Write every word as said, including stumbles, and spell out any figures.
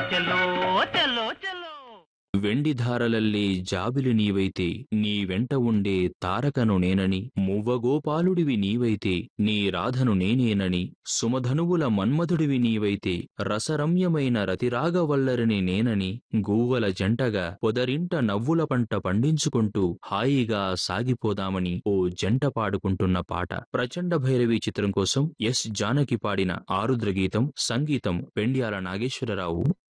చలో చలో చలో. వెండి ధారలల్లే జాబిలి నీవైతే నీ వెంట ఉండే తారకను నేనని, మువ్వగోపాలుడివి నీవైతే నీ రాధను నేనేనని, సుమధనువుల మన్మధుడివి నీవైతే రసరమ్యమైన రతిరాగవల్లరిని నేనని, గూవల జంటగా పొదరింట నవ్వుల పంట పండించుకుంటూ హాయిగా సాగిపోదామని ఓ జంట పాడుకుంటున్న పాట. ప్రచండ భైరవి చిత్రం కోసం ఎస్ జానకి పాడిన ఆరుద్ర గీతం. సంగీతం పెండ్యాల నాగేశ్వరరావు.